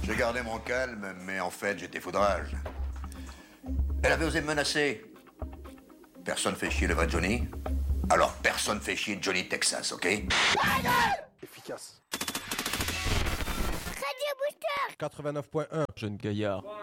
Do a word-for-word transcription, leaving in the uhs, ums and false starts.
Je gardais mon calme, mais en fait, j'étais foudrage. Elle avait osé me menacer. Personne fait chier le vrai Johnny. Alors personne fait chier Johnny Texas, ok? Efficace. Radio Booster quatre-vingt-neuf point un, Jeune gaillard.